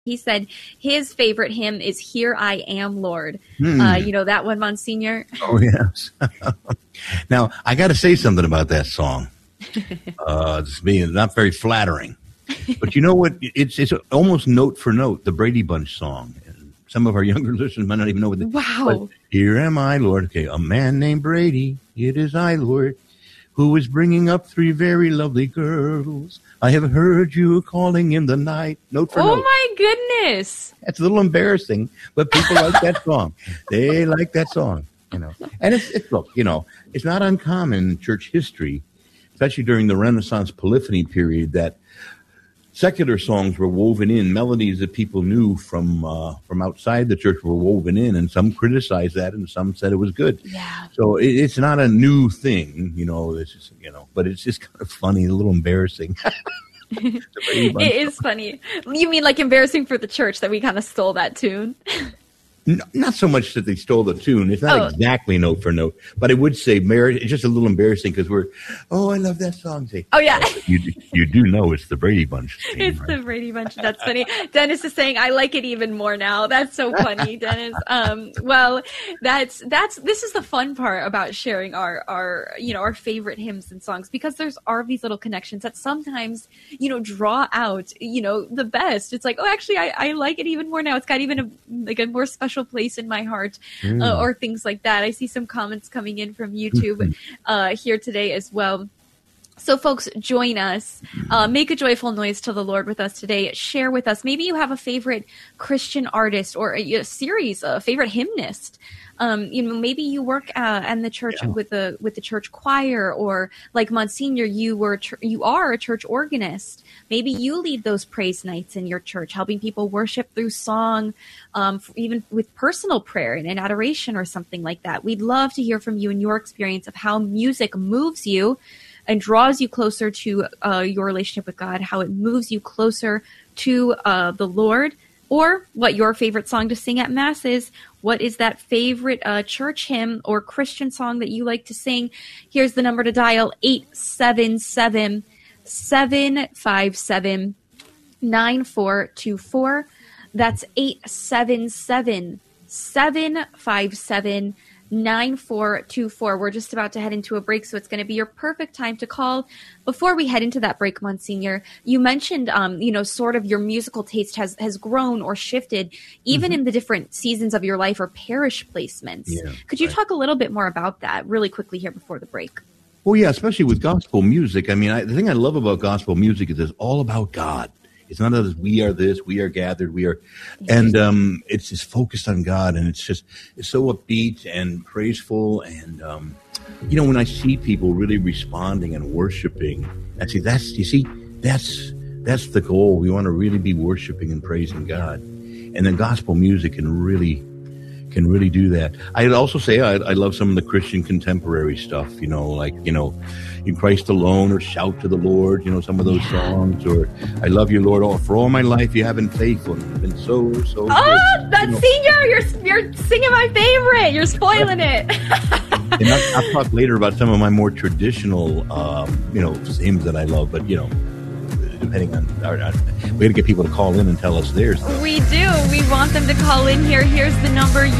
He said his favorite hymn is "Here I Am, Lord." You know that one, Monsignor? Oh, yes. Now, I got to say something about that song. It's being not very flattering. But you know what? It's almost note for note, the Brady Bunch song. Some of our younger listeners might not even know what Wow. Here am I, Lord. Okay, a man named Brady. It is I, Lord, who is bringing up 3 very lovely girls. I have heard you calling in the night. Note for note. Oh, my goodness. That's a little embarrassing, but people like that song. They like that song, you know. And it's look, you know, it's not uncommon in church history, especially during the Renaissance polyphony period, that secular songs were woven in, melodies that people knew from outside the church were woven in, and some criticized that, and some said it was good. Yeah. So it's not a new thing, you know. It's just, you know, but it's just kind of funny, a little embarrassing. It is funny. You mean like embarrassing for the church that we kind of stole that tune? Not so much that they stole the tune. It's not exactly note for note, but I would say, Mary, it's just a little embarrassing because I love that song. Say, oh, yeah. You do know it's the Brady Bunch theme, It's right? the Brady Bunch. That's funny. Dennis is saying, I like it even more now. That's so funny, Dennis. Well, this is the fun part about sharing our favorite hymns and songs, because are these little connections that sometimes, you know, draw out, you know, the best. It's like, oh, actually, I like it even more now. It's got even a more special place in my heart, or things like that. I see some comments coming in from YouTube here today as well. So folks, join us. Make a joyful noise to the Lord with us today. Share with us. Maybe you have a favorite Christian artist or a series, a favorite hymnist. You know, maybe you work in the church with the church choir, or like Monsignor, you are a church organist. Maybe you lead those praise nights in your church, helping people worship through song, even with personal prayer and adoration or something like that. We'd love to hear from you and your experience of how music moves you and draws you closer to your relationship with God, how it moves you closer to the Lord, or what your favorite song to sing at Mass is. What is that favorite church hymn or Christian song that you like to sing? Here's the number to dial, 877-757-9424. That's 877-757-9424. We're just about to head into a break, so it's going to be your perfect time to call. Before we head into that break, Monsignor, you mentioned, sort of your musical taste has grown or shifted, even in the different seasons of your life or parish placements. Yeah, could you talk a little bit more about that really quickly here before the break? Well, yeah, especially with gospel music. I mean, the thing I love about gospel music is it's all about God. It's not as we are this, we are gathered, we are, and it's just focused on God, and it's so upbeat and praiseful, and when I see people really responding and worshiping, that's the goal. We want to really be worshiping and praising God, and the gospel music can really do that. I'd also say I love some of the Christian contemporary stuff, In Christ Alone, or Shout to the Lord, some of those songs, or I Love You, Lord, for all my life you have been faithful. You've been so good. Senior, you're singing my favorite. You're spoiling it. And I'll talk later about some of my more traditional, hymns that I love, but, depending on we got to get people to call in and tell us theirs. We do. We want them to call in here. Here's the number.